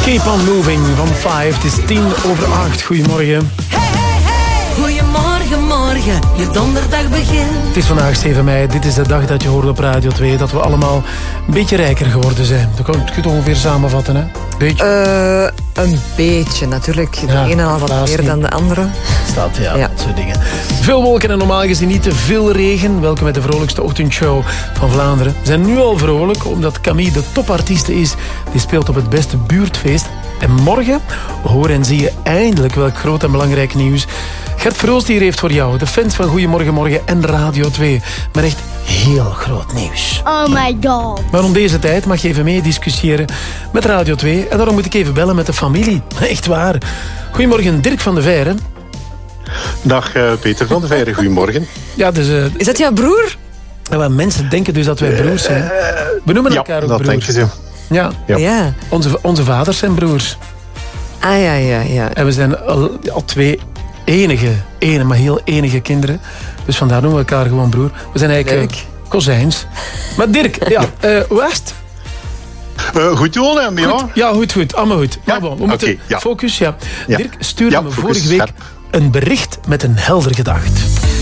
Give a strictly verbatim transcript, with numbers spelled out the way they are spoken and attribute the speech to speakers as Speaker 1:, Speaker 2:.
Speaker 1: Keep on moving van vijf. Het is tien over acht. Goedemorgen.
Speaker 2: Hey, hey, hey. Goedemorgen, morgen. Je donderdag begint.
Speaker 1: Het is vandaag zeven mei. Dit is de dag dat je hoort op Radio twee dat we allemaal een beetje rijker geworden zijn. Dat kun je het ongeveer samenvatten, hè?
Speaker 3: Beetje? Uh, een beetje, natuurlijk. De
Speaker 1: Ja,
Speaker 3: ene al wat meer
Speaker 1: niet.
Speaker 3: dan de andere.
Speaker 1: Staat, ja,
Speaker 3: Ja.
Speaker 1: dat soort dingen. Veel wolken en normaal gezien niet te veel regen. Welkom met de vrolijkste ochtendshow van Vlaanderen. We zijn nu al vrolijk, omdat Camille de topartieste is. Die speelt op het beste buurtfeest. En morgen hoor en zie je eindelijk welk groot en belangrijk nieuws Gert Verhulst hier heeft voor jou. De fans van Goedemorgen Morgen en Radio twee. Maar echt heel groot nieuws.
Speaker 4: Oh my god.
Speaker 1: Maar om deze tijd mag je even mee discussiëren met Radio twee. En daarom moet ik even bellen met de familie. Echt waar. Goedemorgen, Dirk van de Veire.
Speaker 5: Dag uh, Peter van de Veire, goedemorgen.
Speaker 1: Ja, dus, uh,
Speaker 3: Is dat jouw broer?
Speaker 1: ja, mensen denken dus dat wij broers zijn. We noemen
Speaker 5: Ja,
Speaker 1: elkaar ook
Speaker 5: dat
Speaker 1: broers.
Speaker 5: denk je zo.
Speaker 1: Ja,
Speaker 5: Ja.
Speaker 3: Ja.
Speaker 1: onze, onze vaders zijn broers.
Speaker 3: Ah, ja, ja, ja.
Speaker 1: En we zijn al, al twee enige, ene, maar heel enige kinderen. Dus vandaar noemen we elkaar gewoon broer. We zijn eigenlijk
Speaker 3: Leuk.
Speaker 1: uh, kozijns. Maar Dirk, ja, uh, hoe is het?
Speaker 5: Uh, goed doen, hè, ja.
Speaker 1: Goed. Ja, goed, goed. Allemaal goed.
Speaker 5: Ja,
Speaker 1: Maar bon, we moeten
Speaker 5: oké, ja.
Speaker 1: focus, ja.
Speaker 5: Ja.
Speaker 1: Dirk stuurde
Speaker 5: Ja,
Speaker 1: me
Speaker 5: focus,
Speaker 1: vorige week
Speaker 5: scherp.
Speaker 1: een bericht met een helder gedacht.